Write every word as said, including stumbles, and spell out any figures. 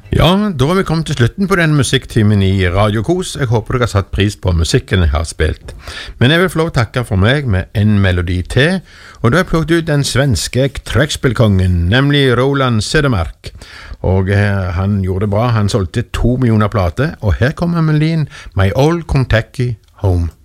Ja, da har vi kommet til slutten på den musikktimen i Radio Kos. Jeg håper dere har satt pris på musikken jeg har spilt. Men jeg vil få lov å takke for meg med en melodi til, og da har jeg plukket ut den svenske trekkspillkongen, nemlig Roland Cedermark. Og eh, han gjorde det bra, han solgte to millioner plater, og her kommer melodien My Old Kentucky Home.